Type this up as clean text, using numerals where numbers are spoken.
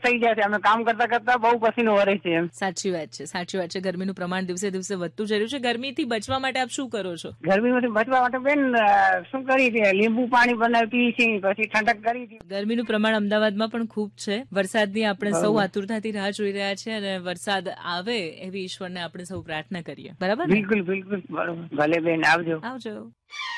થઈ જાય છે. અમે કામ કરતા કરતા બહુ પસીનો વરે છે એમ. સાચી વાત છે, સાચી વાત છે. ગરમીનું પ્રમાણ દિવસે દિવસે વધતું જઈ રહ્યું છે. ગરમીથી બચવા માટે આપ શું કરો છો? ગરમીમાંથી બચવા માટે બેન શું કરી છે, લીંબુ પાણી બનાવી પી છે, પછી ઠંડક કરી છે. ગરમીનું પ્રમાણ અમદાવાદમાં પણ ખૂબ છે. વરસાદની આપણે સૌ આતુરતાથી રાહ જોઈ રહ્યા છે અને વરસાદ આવે એવી ઈશ્વરને આપણે સૌ પ્રાર્થના કરીએ. બરાબર ને? બિલકુલ બિલકુલ બરોબર. ભલે બેન, આવજો. આવજો.